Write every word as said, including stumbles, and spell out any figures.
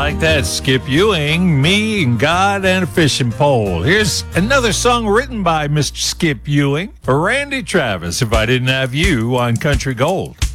like that, Skip Ewing, Me and God and a Fishing Pole. Here's another song written by Mister Skip Ewing for Randy Travis, If I Didn't Have You, on Country Gold.